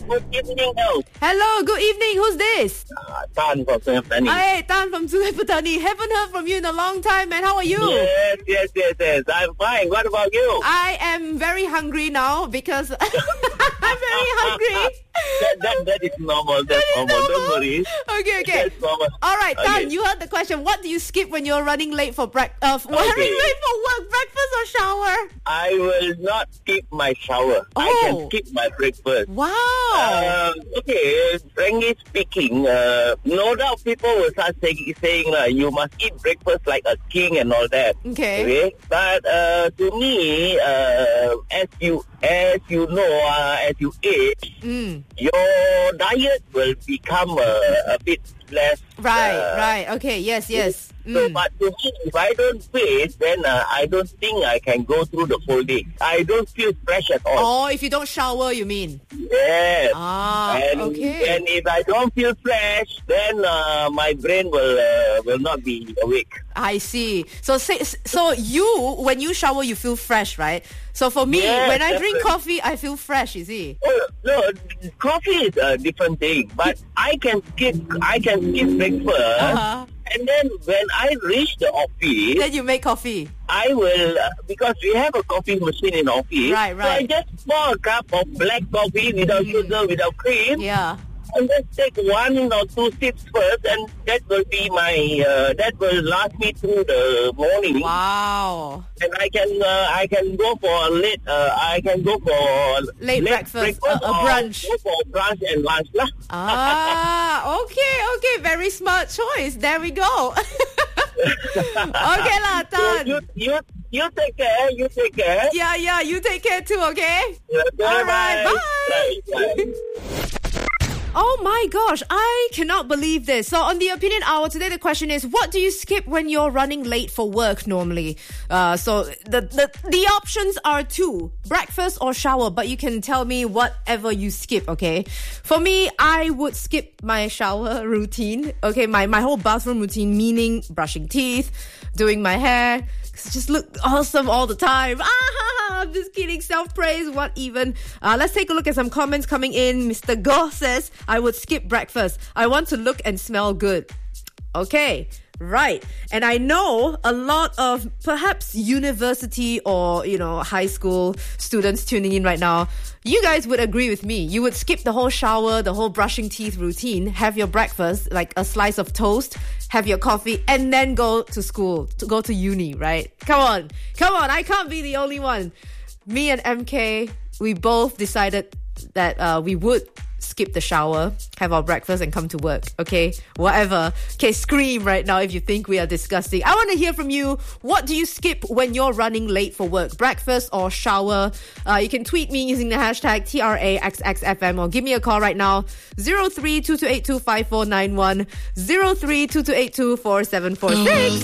good evening now. Hello, good evening. Who's this? Tan from Sungai Petani. Hey, Tan from Sungai Petani. Haven't heard from you in a long time, man. How are you? Yes. I'm fine. What about you? I am very hungry now because I'm very hungry. That is normal. That's normal. Don't worry. Okay. That's normal. All right, Tan, Okay. you heard the question. What do you skip when you're running late for late for work? Breakfast or shower? I will not skip my shower. I can Oh. skip my breakfast. Wow. Okay, frankly speaking, no doubt people will start saying you must eat breakfast like a king and all that. Okay. But to me, as you know, as you age, your diet will become a bit less. Right. Okay. Yes. So, but to me, if I don't wait, then I don't think I can go through the whole day. I don't feel fresh at all. Oh, if you don't shower, you mean? Yes. Okay. And if I don't feel fresh, then my brain will not be awake. I see. So you, when you shower, you feel fresh, right? So for me, Yes, when I drink definitely. coffee, I feel fresh, you see? Oh, no, coffee is a different thing. But I can skip breakfast. Uh-huh. And then when I reach the office, Then you make coffee. I will, because we have a coffee machine in office. Right. So I just pour a cup of black coffee without sugar, without cream. Yeah. And just take 1 or 2 sips first, and that will be that will last me through the morning. Wow. And I can go for a late Late breakfast, a or brunch. go for brunch and lunch lah. Okay. Very smart choice. There we go. Okay lah, Tan. So you take care. You take care. Yeah, you take care too, okay? Okay, All right, bye. Bye. Oh my gosh, I cannot believe this. So on the Opinion Hour today, the question is, what do you skip when you're running late for work normally? So the options are 2, breakfast or shower, but you can tell me whatever you skip, okay? For me, I would skip my shower routine, okay? My whole bathroom routine, meaning brushing teeth, doing my hair, just look awesome all the time. I'm just kidding. Self-praise, what even? Let's take a look at some comments coming in. Mr. Goh says, I would skip breakfast. I want to look and smell good. Okay, right. And I know a lot of perhaps university or, high school students tuning in right now. You guys would agree with me. You would skip the whole shower, the whole brushing teeth routine, have your breakfast, like a slice of toast, have your coffee, and then go to school, to go to uni, right? Come on. I can't be the only one. Me and MK, we both decided that we would skip the shower, have our breakfast, and come to work. Okay, whatever. Okay, scream right now if you think we are disgusting. I want to hear from you. What do you skip when you're running late for work? Breakfast or shower? You can tweet me using the hashtag TRAXXFM or give me a call right now. 03-2282-5491, 03-2282-4746.